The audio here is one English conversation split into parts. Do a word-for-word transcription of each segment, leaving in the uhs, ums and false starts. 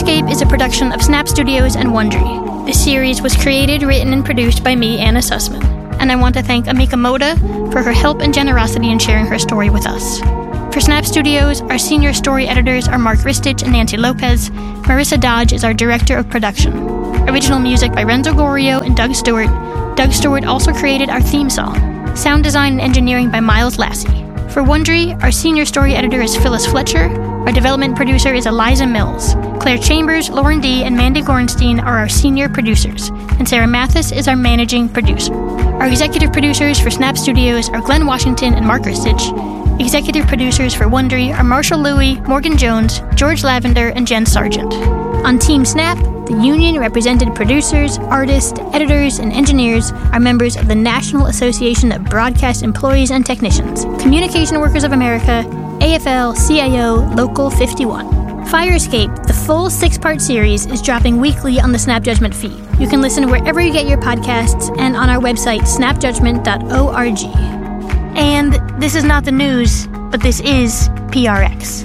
Firescape is a production of Snap Studios and Wondery. This series was created, written, and produced by me, Anna Sussman. And I want to thank Amika Moda for her help and generosity in sharing her story with us. For Snap Studios, our senior story editors are Mark Ristich and Nancy Lopez. Marissa Dodge is our director of production. Original music by Renzo Gorio and Doug Stewart. Doug Stewart also created our theme song. Sound design and engineering by Miles Lassie. For Wondery, our senior story editor is Phyllis Fletcher. Our development producer is Eliza Mills. Claire Chambers, Lauren D., and Mandy Gorenstein are our senior producers. And Sarah Mathis is our managing producer. Our executive producers for Snap Studios are Glenn Washington and Mark Ristich. Executive producers for Wondery are Marshall Louie, Morgan Jones, George Lavender, and Jen Sargent. On Team Snap, the union-represented producers, artists, editors, and engineers are members of the National Association of Broadcast Employees and Technicians, Communication Workers of America, A F L C I O Local fifty-one. Firescape, the full six-part series, is dropping weekly on the Snap Judgment feed. You can listen wherever you get your podcasts and on our website, snap judgment dot org. And this is not the news, but this is P R X.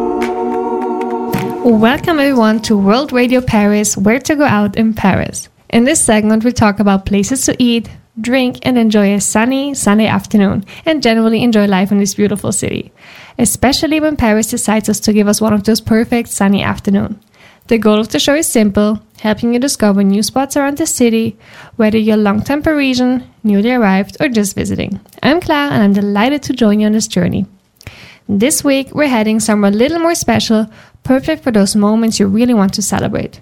Welcome everyone to World Radio Paris, Where to Go Out in Paris. In this segment, we talk about places to eat, drink, and enjoy a sunny Sunday afternoon, and generally enjoy life in this beautiful city, especially when Paris decides us to give us one of those perfect sunny afternoons. The goal of the show is simple, helping you discover new spots around the city, whether you're a long-time Parisian, newly arrived, or just visiting. I'm Claire, and I'm delighted to join you on this journey. This week, we're heading somewhere a little more special, perfect for those moments you really want to celebrate.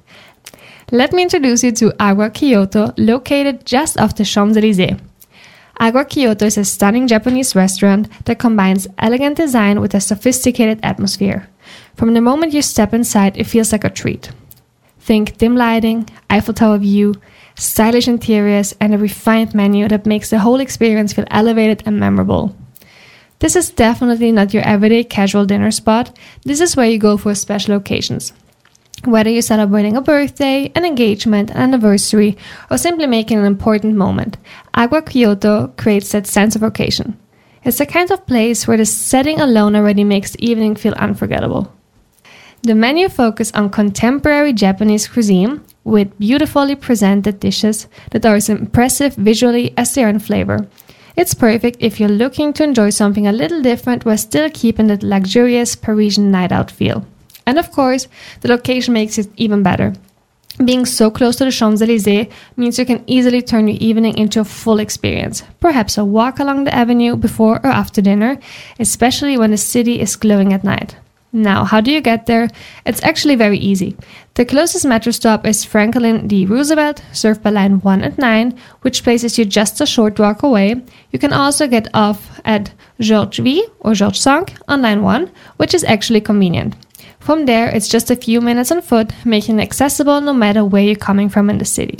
Let me introduce you to Agua Kyoto, located just off the Champs-Élysées. Agua Kyoto is a stunning Japanese restaurant that combines elegant design with a sophisticated atmosphere. From the moment you step inside, it feels like a treat. Think dim lighting, Eiffel Tower view, stylish interiors, and a refined menu that makes the whole experience feel elevated and memorable. This is definitely not your everyday casual dinner spot. This is where you go for special occasions. Whether you're celebrating a birthday, an engagement, an anniversary, or simply making an important moment, Agua Kyoto creates that sense of occasion. It's the kind of place where the setting alone already makes the evening feel unforgettable. The menu focuses on contemporary Japanese cuisine with beautifully presented dishes that are as impressive visually as they are in flavor. It's perfect if you're looking to enjoy something a little different while still keeping that luxurious Parisian night-out feel. And of course, the location makes it even better. Being so close to the Champs-Élysées means you can easily turn your evening into a full experience. Perhaps a walk along the avenue before or after dinner, especially when the city is glowing at night. Now, how do you get there? It's actually very easy. The closest metro stop is Franklin D. Roosevelt, served by line one and nine, which places you just a short walk away. You can also get off at Georges V or Georges Cinq on line one, which is actually convenient. From there, it's just a few minutes on foot, making it accessible no matter where you're coming from in the city.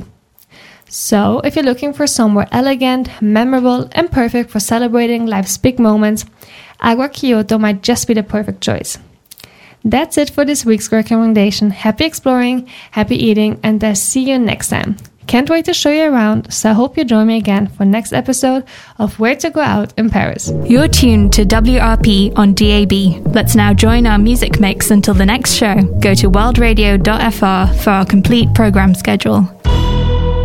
So, if you're looking for somewhere elegant, memorable, and perfect for celebrating life's big moments, Agua Kyoto might just be the perfect choice. That's it for this week's recommendation. Happy exploring, happy eating, and I'll see you next time. Can't wait to show you around, so I hope you join me again for next episode of Where to Go Out in Paris. You're tuned to W R P on D A B. Let's now join our music mix until the next show. Go to world radio dot f r for our complete program schedule.